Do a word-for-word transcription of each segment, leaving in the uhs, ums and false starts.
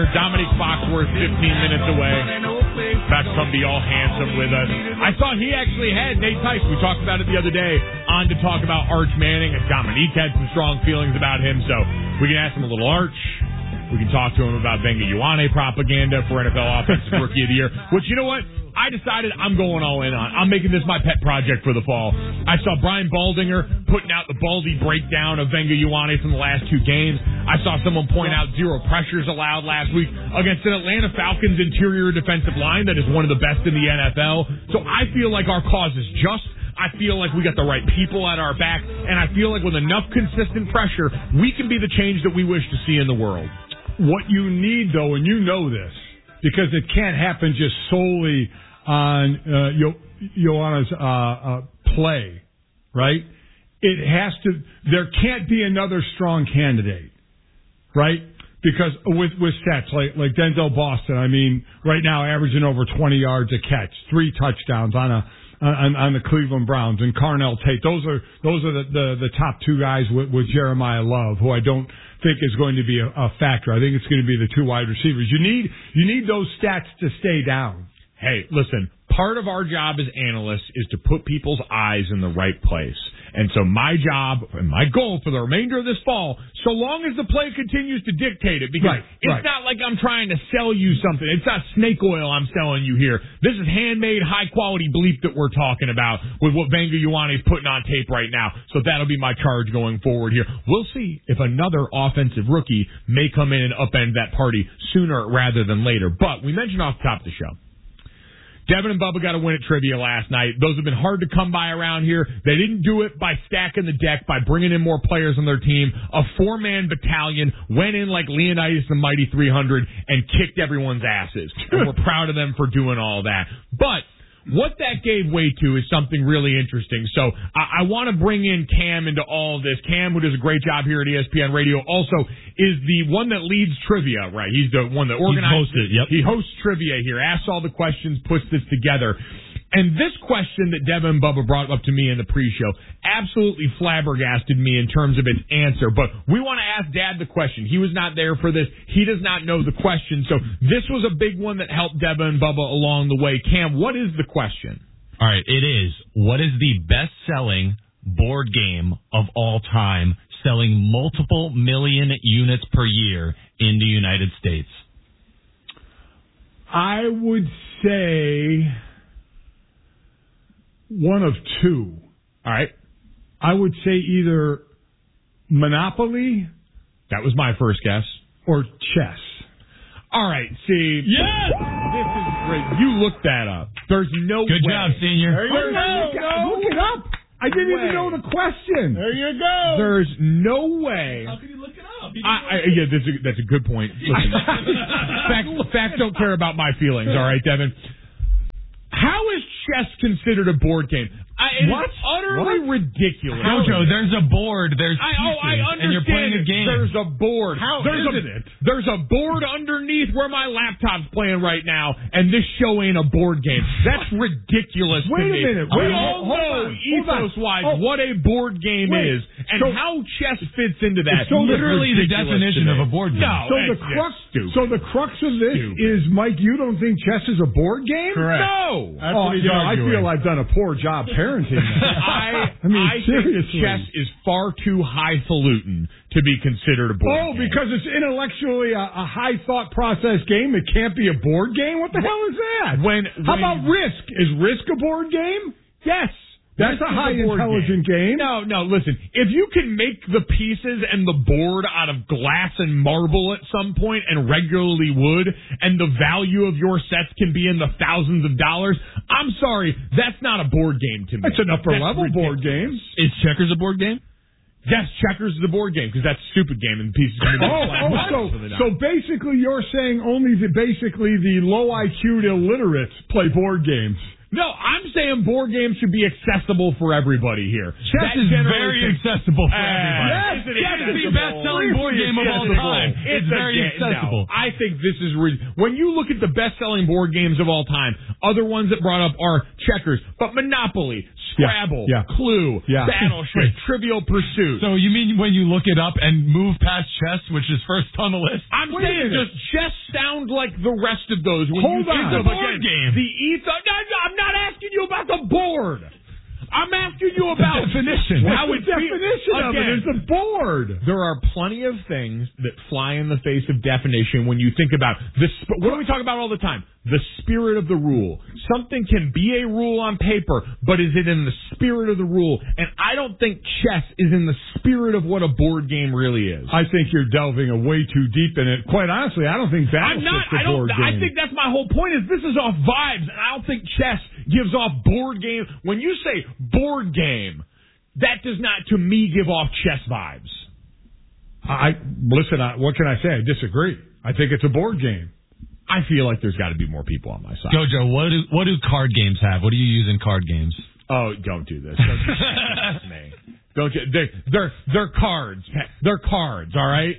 Dominic Foxworth, fifteen minutes away. About to come be all handsome with us. I saw he actually had Nate Tice. We talked about it the other day on to talk about Arch Manning, and Dominique had some strong feelings about him, so we can ask him a little Arch. We can talk to him about Venga Ioane propaganda for N F L Offensive Rookie of the Year, which, you know what? I decided I'm going all in on. I'm making this my pet project for the fall. I saw Brian Baldinger putting out the Baldy breakdown of Venga Ioane from the last two games. I saw someone point out zero pressures allowed last week against an Atlanta Falcons interior defensive line that is one of the best in the N F L. So I feel like our cause is just. I feel like we got the right people at our back, and I feel like with enough consistent pressure, we can be the change that we wish to see in the world. What you need, though, and you know this, because it can't happen just solely on uh, Yo- Ioane's uh, uh, play, right? It has to. There can't be another strong candidate, right? Because with with stats like like Denzel Boston, I mean, right now averaging over twenty yards a catch, three touchdowns on a on, on the Cleveland Browns, and Carnell Tate. Those are those are the the, the top two guys with, with Jeremiah Love, who I don't think is going to be a, a factor. I think it's going to be the two wide receivers. You need you need those stats to stay down. Hey, listen, part of our job as analysts is to put people's eyes in the right place. And so my job and my goal for the remainder of this fall, so long as the play continues to dictate it, because right, it's right. not like I'm trying to sell you something. It's not snake oil I'm selling you here. This is handmade, high-quality bleep that we're talking about with what Venga Ioane is putting on tape right now. So that'll be my charge going forward here. We'll see if another offensive rookie may come in and upend that party sooner rather than later. But we mentioned off the top of the show, Devin and Bubba got a win at trivia last night. Those have been hard to come by around here. They didn't do it by stacking the deck, by bringing in more players on their team. A four-man battalion went in like Leonidas the Mighty three hundred and kicked everyone's asses. And we're proud of them for doing all that. But what that gave way to is something really interesting. So I, I want to bring in Cam into all of this. Cam, who does a great job here at E S P N Radio, also is the one that leads trivia, right? He's the one that organizes it. Yep. He hosts trivia here, asks all the questions, puts this together. And this question that Devin and Bubba brought up to me in the pre-show absolutely flabbergasted me in terms of its answer. But we want to ask Dad the question. He was not there for this. He does not know the question. So this was a big one that helped Devin and Bubba along the way. Cam, what is the question? All right, it is. What is the best-selling board game of all time, selling multiple million units per year in the United States? I would say one of two. All right. I would say either Monopoly. That was my first guess. Or chess. All right, see. Yes! This is great. You looked that up. There's no Good way. job, Senior. There you no, go. no. Look it up. I didn't way. even know the question. There you go. There's no way. How can you look it up? I, I, yeah, that's a, that's a good point. Listen, facts, facts don't care about my feelings, all right, Devin? How is chess considered a board game? I, it what? Is utterly what? ridiculous. Jojo, there's a board, there's I, pieces, oh, I understand and you're playing a it. game. There's a board. How there's is a, it? There's a board underneath where my laptop's playing right now, and this show ain't a board game. That's ridiculous Wait to a me. minute. We Wait, all hold know, on. Hold on. ethos-wise, Oh. what a board game Wait. is, and So- how chess fits into that. So is literally the ridiculous definition to me. of a board game. No, So that's the just crux, stupid. so the crux of this Stupid. is, Mike, you don't think chess is a board game? Correct. No. That's oh, you know, I feel I've done a poor job parenting. I, I mean, I seriously. think chess is far too highfalutin to be considered a board Oh, game. because it's intellectually a, a high thought process game. It can't be a board game? What the hell is that? When, How when, about Risk? Is Risk a board game? Yes. That's Risk a is high board intelligent game. No, no, listen. If you can make the pieces and the board out of glass and marble at some point and regularly wood, and the value of your sets can be in the thousands of dollars, I'm sorry, that's not a board game to me. It's an upper That's level ridiculous. board game. Is checkers a board game? Yes, checkers is the board game because that's a stupid game and the pieces can be Oh, oh so, so basically you're saying only the basically the low I Q'd illiterates play board games. No, I'm saying board games should be accessible for everybody here. Chess is very accessible for Uh, everybody. yes, Chess is the best-selling board game of all time. It's, It's very a, accessible. No, I think this is re- when you look at the best-selling board games of all time. Other ones that brought up are checkers, but Monopoly, Scrabble, Yeah, yeah. Clue, Yeah. Battleship, Trivial Pursuit. So you mean when you look it up and move past chess, which is first on the list? I'm Wait a saying, minute. does chess sound like the rest of those? When Hold you think on. of, It's a board again, game. The ethos. No, no, I'm not asking you about the board. I'm asking you about definition. How What's it the fe- definition of Again, it? It's a board. There are plenty of things that fly in the face of definition when you think about this. What do we talk about all the time? The spirit of the rule. Something can be a rule on paper, but is it in the spirit of the rule? And I don't think chess is in the spirit of what a board game really is. I think you're delving a way too deep in it. Quite honestly, I don't think I'm not. Battleship's a I don't. board game. I think that's my whole point. Is this is off vibes, and I don't think chess gives off board game. When you say board game, that does not, to me, give off chess vibes. I listen. I, what can I say? I disagree. I think it's a board game. I feel like there's got to be more people on my side. Jojo, what do what do card games have? What do you use in card games? Oh, don't do this. Don't do this to me. Don't you? They're they're they're cards. They're cards. All right.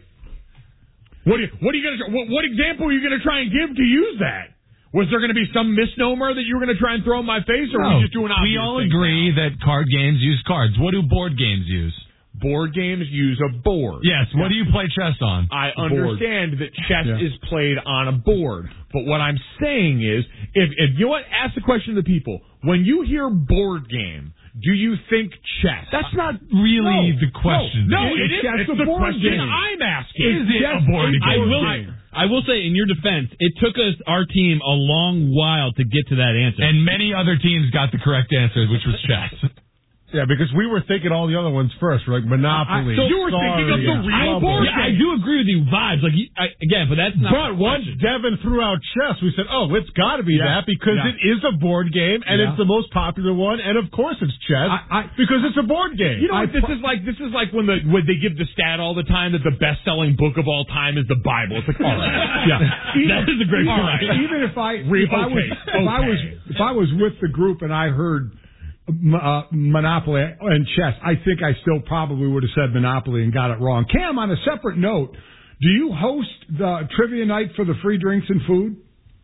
What are you? What are you gonna? What, what example are you gonna try and give to use that? Was there going to be some misnomer that you were going to try and throw in my face, or No, are we just doing obvious we all things agree now? that card games use cards. What do board games use? Board games use a board. Yes. What do you play chess on? I understand that chess Yeah. is played on a board, but what I'm saying is, if, if you know what, ask the question to the people. When you hear board game, do you think chess? That's not really No, the question. no, It's it is. chess It's a the board question game. I'm asking. Is it a board game? I will. game. I will say, in your defense, it took us our team a long while to get to that answer. And many other teams got the correct answer, which was chess. Yeah, because we were thinking all the other ones first, like Monopoly. I- so you were thinking of the Sorry, real Bubble. board yeah, I do agree with you. Vibes, like you, I, again, but that's not. But once Devin threw out chess, we said, "Oh, it's got to be Yeah, that because yeah. it is a board game and Yeah. it's the most popular one, and of course it's chess I- I- because it's a board game." You know, I what, this pro- is like this is like when the when they give the stat all the time that the best selling book of all time is the Bible. It's like, all right, Yeah, That is a great All point. right. Even if I Re- if I was okay, if I was okay. if I was with the group and I heard uh, Monopoly and chess, I think I still probably would have said Monopoly and got it wrong. Cam, on a separate note, do you host the trivia night for the free drinks and food?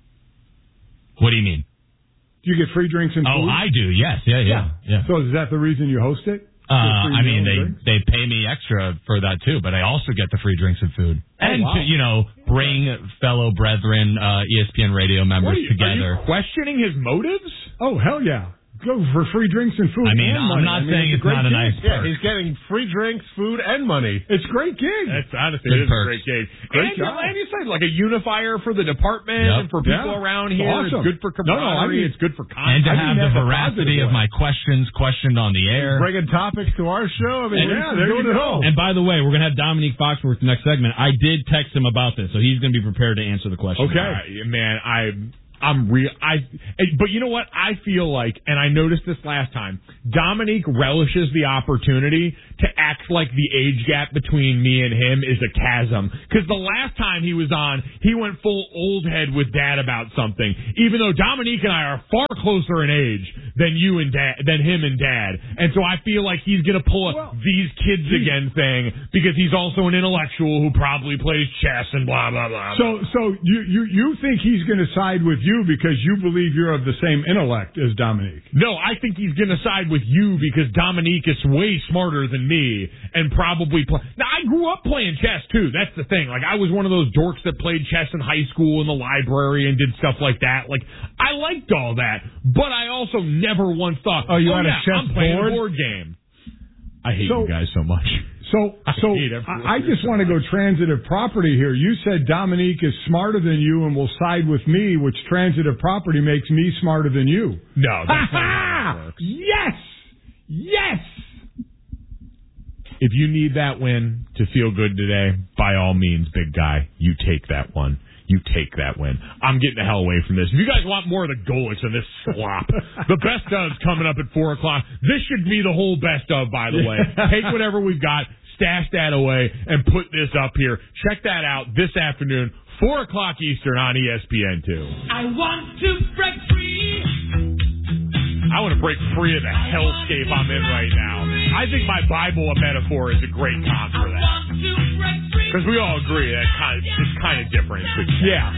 What do you mean? Do you get free drinks and Oh, food? I do. Yes. Yeah. Yeah. Yeah. So is that the reason you host it? Uh, For free I mean, meal and they drinks? they pay me extra for that too, but I also get the free drinks and food, and wow. to, you know, bring fellow brethren, uh, E S P N radio members What are you, together. Are you questioning his motives? Oh hell yeah! Go for free drinks and food. I mean, and I'm money. not I mean, saying it's, it's a great not a gig. nice yeah, perk. he's getting free drinks, food, and money. It's a great gig. That's honestly Good it is a perks. great gig. Great and, you- job. and you said like a unifier for the department Yep. and for people Yeah. around It's here. awesome. It's good for No, no, I camaraderie. mean- it's good for And to content. I have mean, the that's a veracity positive of way. my questions questioned on the air. Bringing topics to our show. I mean, Yeah, he's there doing you it go. all. And by the way, we're going to have Dominique Foxworth next segment. I did text him about this, so he's going to be prepared to answer the question. Okay. All right, man, I I'm real. I, but you know what? I feel like, and I noticed this last time. Dominique relishes the opportunity to act like the age gap between me and him is a chasm. Because the last time he was on, he went full old head with Dad about something. Even though Dominique and I are far closer in age than you and Dad, than him and Dad, and so I feel like he's gonna pull a Well, these kids again thing because he's also an intellectual who probably plays chess and blah blah blah. So, so you you you think he's going to side with you because you believe you're of the same intellect as Dominique? No, I think he's going to side with you because Dominique is way smarter than me and probably play. Now, I grew up playing chess, too. That's the thing. Like, I was one of those dorks that played chess in high school in the library and did stuff like that. Like, I liked all that, but I also never once thought, Oh, you oh, had a yeah, chess I'm playing board? a board game. I hate So- you guys so much. So, so hate everyone I, I just want to go transitive property here. You said Dominique is smarter than you and will side with me, which transitive property makes me smarter than you. No, that's not how Ha it works. Yes, yes. If you need that win to feel good today, by all means, big guy, you take that one. You take that win. I'm getting the hell away from this. If you guys want more of the Golich and this slop, the best of's coming up at four o'clock. This should be the whole best of, by the way. Take whatever we've got, stash that away, and put this up here. Check that out this afternoon, four o'clock Eastern on E S P N two. I want to break free. I want to break free of the hellscape I'm in right now. I think my Bible a metaphor is a great comp for that. Because we all agree that kind of, it's kind of different. Yeah.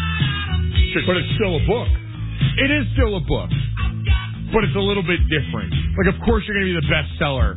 But it's still a book. It is still a book. But it's a little bit different. Like, of course you're going to be the bestseller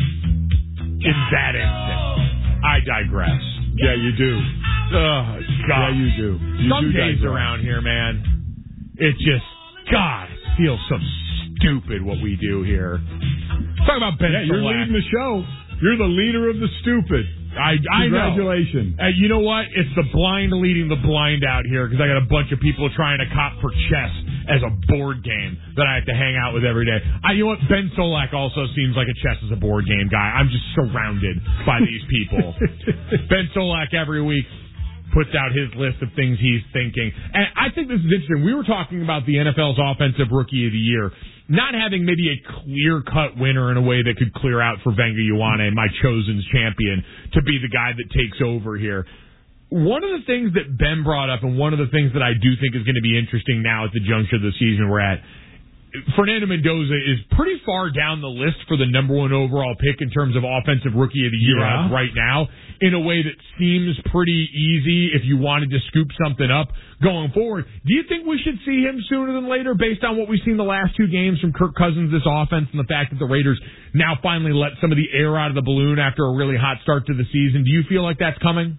in that instant. I digress. Yeah, you do. Oh, God. Yeah, you do. You Some do days digress. around here, man, it just, God, it feels so stupid what we do here. Talk about Ben Yeah, you're Solak. leading the show. You're the leader of the stupid. I, I know. Congratulations. Uh, you know what? It's the blind leading the blind out here because I got a bunch of people trying to cop for chess as a board game that I have to hang out with every day. I, you know what? Ben Solak also seems like a chess as a board game guy. I'm just surrounded by these people. Ben Solak every week puts out his list of things he's thinking. And I think this is interesting. We were talking about the N F L's Offensive Rookie of the Year not having maybe a clear-cut winner in a way that could clear out for Wenger Ioane, my chosen champion, to be the guy that takes over here. One of the things that Ben brought up, and one of the things that I do think is going to be interesting now at the juncture of the season we're at, Fernando Mendoza is pretty far down the list for the number one overall pick in terms of Offensive Rookie of the Year Yeah. right now, in a way that seems pretty easy if you wanted to scoop something up going forward. Do you think we should see him sooner than later based on what we've seen the last two games from Kirk Cousins, this offense, and the fact that the Raiders now finally let some of the air out of the balloon after a really hot start to the season? Do you feel like that's coming?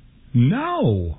No.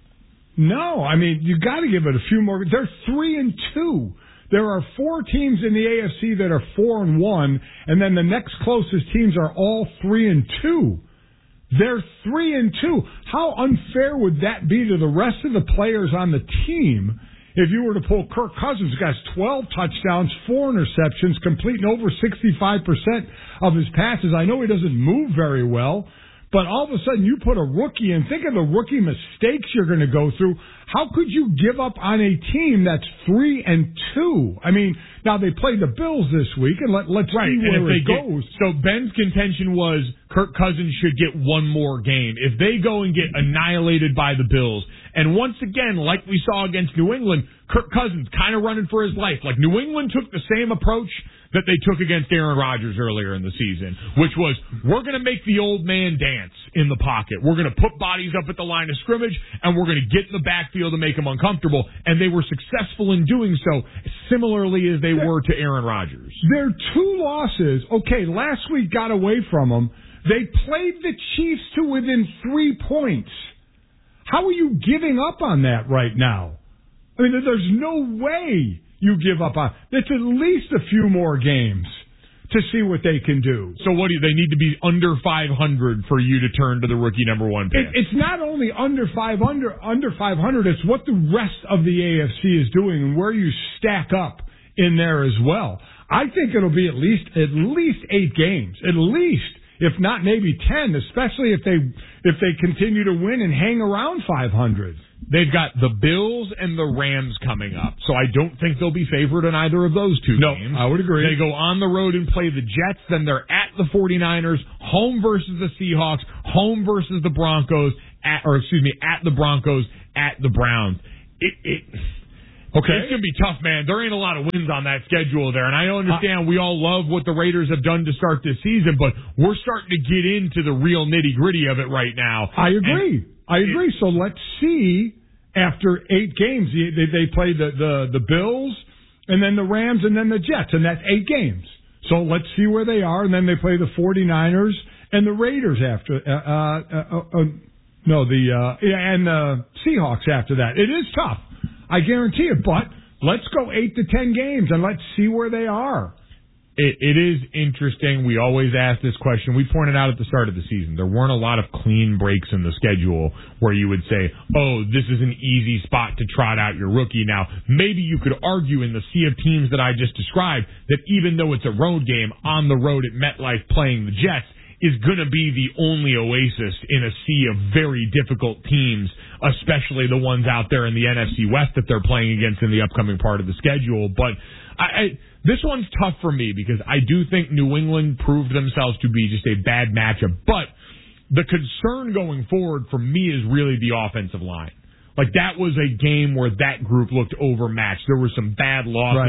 No. I mean, you got to give it a few more. They're three and two. There are four teams in the A F C that are four and one, and then the next closest teams are all three and two. They're three and two. How unfair would that be to the rest of the players on the team if you were to pull Kirk Cousins, who has twelve touchdowns, four interceptions, completing over sixty-five percent of his passes? I know he doesn't move very well, but all of a sudden you put a rookie in. Think of the rookie mistakes you're going to go through. How could you give up on a team that's three and two? I mean, now they played the Bills this week, and let, let's Right, see and where if it they goes. Get, so Ben's contention was Kirk Cousins should get one more game. If they go and get annihilated by the Bills, and once again, like we saw against New England, Kirk Cousins kind of running for his life. Like New England took the same approach that they took against Aaron Rodgers earlier in the season, which was, we're going to make the old man dance in the pocket. We're going to put bodies up at the line of scrimmage, and we're going to get in the backfield to make them uncomfortable. And they were successful in doing so, similarly as they were to Aaron Rodgers. Their two losses, okay, last week got away from them. They played the Chiefs to within three points. How are you giving up on that right now? I mean, there's no way you give up on. It's at least a few more games to see what they can do. So what do you, they need to be under five hundred for you to turn to the rookie number one pick? It, it's not only under five under under five hundred. It's what the rest of the A F C is doing and where you stack up in there as well. I think it'll be at least at least eight games, at least, if not maybe ten, especially if they if they continue to win and hang around five hundred. They've got the Bills and the Rams coming up, so I don't think they'll be favored in either of those two No, games. I would agree. They go on the road and play the Jets, then they're at the 49ers, home versus the Seahawks, home versus the Broncos, at, or excuse me, at the Broncos, at the Browns. It, it, okay, it's going to be tough, man. There ain't a lot of wins on that schedule there, and I understand uh, we all love what the Raiders have done to start this season, but we're starting to get into the real nitty-gritty of it right now. I agree. And I agree. So let's see. After eight games, they, they play the, the, the Bills and then the Rams and then the Jets, and that's eight games. So let's see where they are, and then they play the 49ers and the Raiders after. Uh, uh, uh, uh, no, the uh, and the Seahawks after that. It is tough, I guarantee it. But let's go eight to ten games and let's see where they are. It, it is interesting. We always ask this question. We pointed out at the start of the season, there weren't a lot of clean breaks in the schedule where you would say, oh, this is an easy spot to trot out your rookie. Now, maybe you could argue in the sea of teams that I just described that even though it's a road game on the road at MetLife playing the Jets is going to be the only oasis in a sea of very difficult teams, especially the ones out there in the N F C West that they're playing against in the upcoming part of the schedule. But I... I This one's tough for me because I do think New England proved themselves to be just a bad matchup. But the concern going forward for me is really the offensive line. Like, that was a game where that group looked overmatched. There were some bad losses right.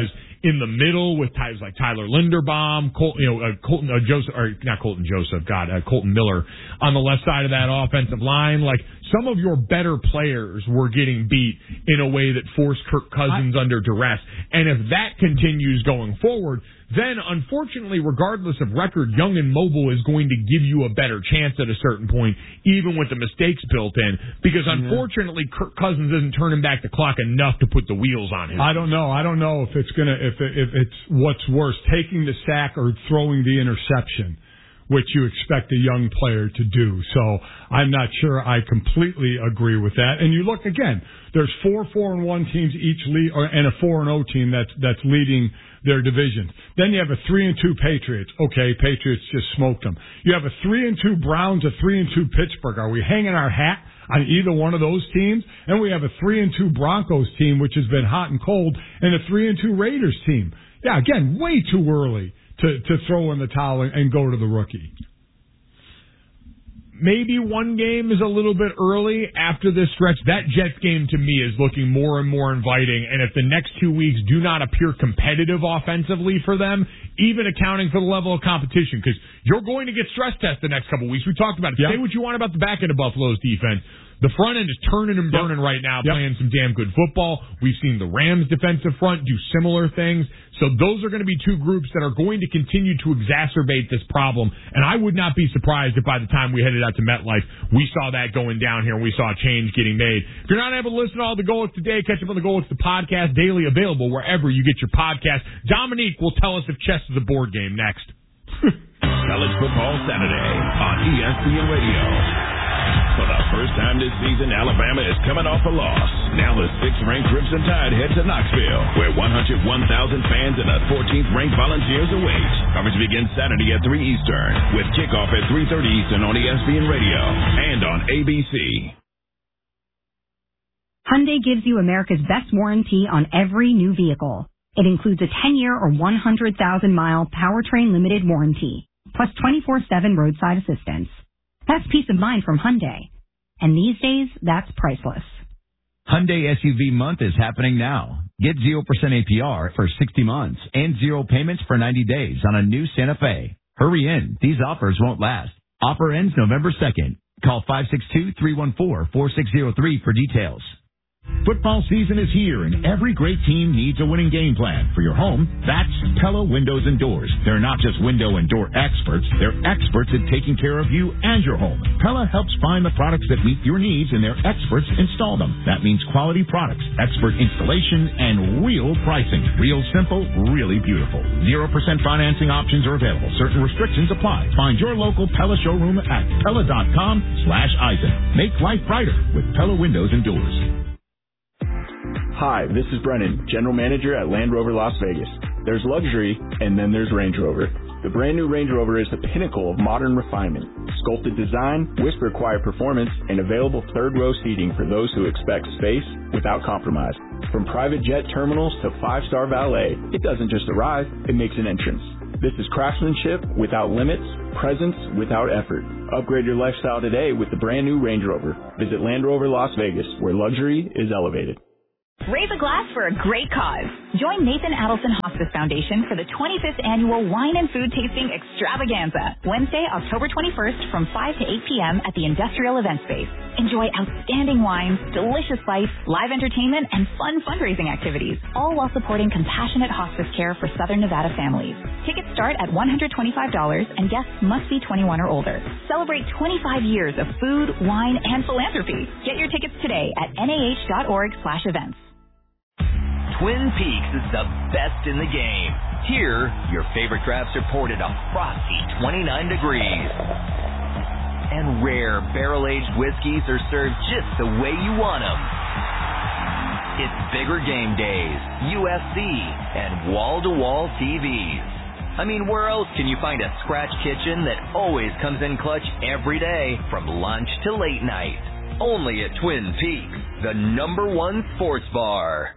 in the middle with types like Tyler Linderbaum, Col- you know, uh, Colton uh, Joseph, or not Colton Joseph, God, uh, Colton Miller on the left side of that offensive line. Like, some of your better players were getting beat in a way that forced Kirk Cousins I, under duress. And if that continues going forward, then unfortunately, regardless of record, Young and Mobile is going to give you a better chance at a certain point, even with the mistakes built in, because unfortunately, Kirk Cousins isn't turning back the clock enough to put the wheels on him. I don't know. I don't know if it's gonna if it, if it's what's worse, taking the sack or throwing the interception, which you expect a young player to do. So I'm not sure I completely agree with that. And you look again, there's four four and one teams each lead, or, and a four and O team that's that's leading their division. Then you have a three and two Patriots. Okay, Patriots just smoked them. You have a three and two Browns, a three and two Pittsburgh. Are we hanging our hat on either one of those teams? And we have a three and two Broncos team, which has been hot and cold, and a three and two Raiders team. Yeah, again, way too early to to throw in the towel and go to the rookie. Maybe one game is a little bit early after this stretch. That Jets game to me is looking more and more inviting, and if the next two weeks do not appear competitive offensively for them, even accounting for the level of competition, because you're going to get stress tests the next couple weeks. We talked about it. Yep. Say what you want about the back end of Buffalo's defense. The front end is turning and burning yep. right now, yep. playing some damn good football. We've seen the Rams defensive front do similar things. So those are going to be two groups that are going to continue to exacerbate this problem. And I would not be surprised if by the time we headed out to MetLife, we saw that going down here and we saw a change getting made. If you're not able to listen to all the Go It's today, catch up on the Go It's the podcast daily, available wherever you get your podcast. Dominique will tell us if chess is a board game next. College Football Saturday on E S P N Radio. For the first time this season, Alabama is coming off a loss. Now the sixth-ranked Crimson Tide head to Knoxville, where one hundred one thousand fans and the fourteenth-ranked Volunteers await. Coverage begins Saturday at three Eastern, with kickoff at three thirty Eastern on E S P N Radio and on A B C. Hyundai gives you America's best warranty on every new vehicle. It includes a ten-year or one hundred thousand mile powertrain limited warranty, plus twenty-four seven roadside assistance. That's peace of mind from Hyundai. And these days, that's priceless. Hyundai S U V month is happening now. Get zero percent A P R for sixty months and zero payments for ninety days on a new Santa Fe. Hurry in. These offers won't last. Offer ends November second. Call five six two, three one four, four six zero three for details. Football season is here, and every great team needs a winning game plan. For your home, that's Pella Windows and Doors. They're not just window and door experts. They're experts at taking care of you and your home. Pella helps find the products that meet your needs, and their experts install them. That means quality products, expert installation, and real pricing. Real simple, really beautiful. zero percent financing options are available. Certain restrictions apply. Find your local Pella showroom at Pella.com slash Eisen. Make life brighter with Pella Windows and Doors. Hi, this is Brennan, General Manager at Land Rover Las Vegas. There's luxury, and then there's Range Rover. The brand new Range Rover is the pinnacle of modern refinement. Sculpted design, whisper-quiet performance, and available third-row seating for those who expect space without compromise. From private jet terminals to five-star valet, it doesn't just arrive, it makes an entrance. This is craftsmanship without limits, presence without effort. Upgrade your lifestyle today with the brand new Range Rover. Visit Land Rover Las Vegas, where luxury is elevated. Raise a glass for a great cause. Join Nathan Adelson Hospice Foundation for the twenty-fifth Annual Wine and Food Tasting Extravaganza, Wednesday, October twenty-first from five to eight p.m. at the Industrial Event Space. Enjoy outstanding wines, delicious bites, live entertainment, and fun fundraising activities, all while supporting compassionate hospice care for Southern Nevada families. Tickets start at one hundred twenty-five dollars, and guests must be twenty-one or older. Celebrate twenty-five years of food, wine, and philanthropy. Get your tickets today at N A H dot org slash events. Twin Peaks is the best in the game. Here, your favorite drafts are poured at a frosty twenty-nine degrees. And rare barrel-aged whiskeys are served just the way you want them. It's bigger game days, U F C, and wall-to-wall T Vs. I mean, where else can you find a scratch kitchen that always comes in clutch every day, from lunch to late night? Only at Twin Peaks, the number one sports bar.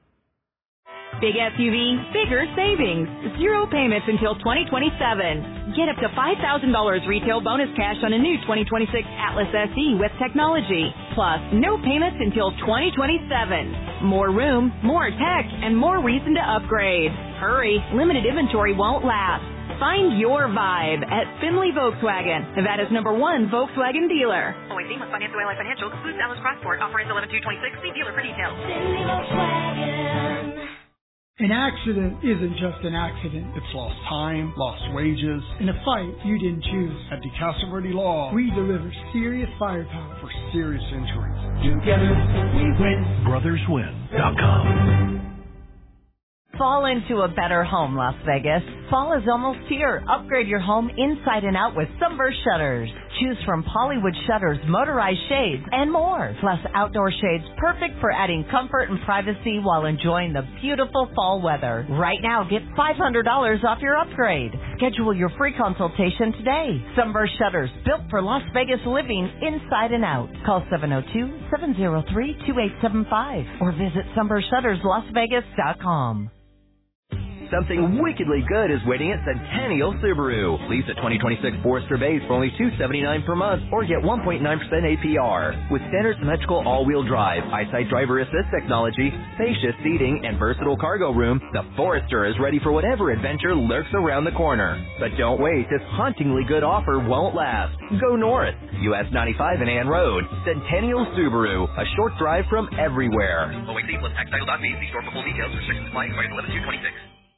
Big S U V, bigger savings. Zero payments until twenty twenty-seven. Get up to five thousand dollars retail bonus cash on a new twenty twenty-six Atlas S E with technology. Plus, no payments until twenty twenty-seven. More room, more tech, and more reason to upgrade. Hurry, limited inventory won't last. Find your vibe at Finley Volkswagen, Nevada's number one Volkswagen dealer. Always seen with Finance Oil Financial, excludes Dallas Crossport. Offer ends eleven two twenty-six. See dealer for details. Finley Volkswagen. An accident isn't just an accident. It's lost time, lost wages. In a fight you didn't choose. At DeCasa Verde Law, we deliver serious firepower for serious injuries. Together we win. brothers win dot com. Fall into a better home, Las Vegas. Fall is almost here. Upgrade your home inside and out with Sunburst Shutters. Choose from Pollywood shutters, motorized shades, and more. Plus outdoor shades perfect for adding comfort and privacy while enjoying the beautiful fall weather. Right now, get five hundred dollars off your upgrade. Schedule your free consultation today. Sunburst Shutters, built for Las Vegas living inside and out. Call seven oh two, seven oh three, two eight seven five or visit sunburst shutters las vegas dot com. Something wickedly good is waiting at Centennial Subaru. Lease a twenty twenty-six Forester Base for only two hundred seventy-nine dollars per month or get one point nine percent A P R. With standard symmetrical all-wheel drive, eyesight driver assist technology, spacious seating, and versatile cargo room, the Forester is ready for whatever adventure lurks around the corner. But don't wait, this hauntingly good offer won't last. Go north, U S ninety-five and Ann Road. Centennial Subaru, a short drive from everywhere. O A C plus tax title dot B. See store for full details. Restrictions apply. Price eleven two twenty-six.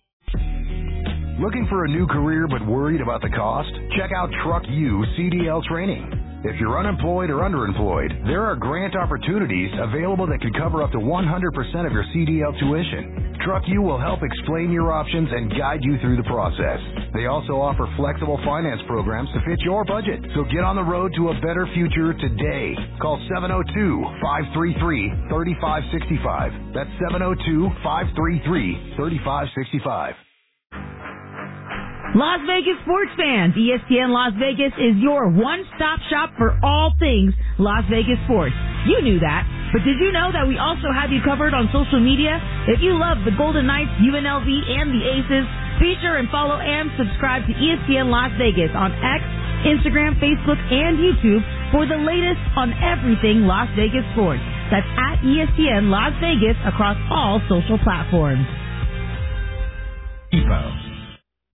Looking for a new career but worried about the cost? Check out Truck U C D L Training. If you're unemployed or underemployed, there are grant opportunities available that could cover up to one hundred percent of your C D L tuition. Truck U will help explain your options and guide you through the process. They also offer flexible finance programs to fit your budget. So get on the road to a better future today. Call seven oh two, five three three, three five six five. That's seven oh two, five three three, three five six five. Las Vegas sports fans, E S P N Las Vegas is your one-stop shop for all things Las Vegas sports. You knew that, but did you know that we also have you covered on social media? If you love the Golden Knights, U N L V, and the Aces, be sure and follow and subscribe to E S P N Las Vegas on X, Instagram, Facebook, and YouTube for the latest on everything Las Vegas sports. That's at E S P N Las Vegas across all social platforms. Depot.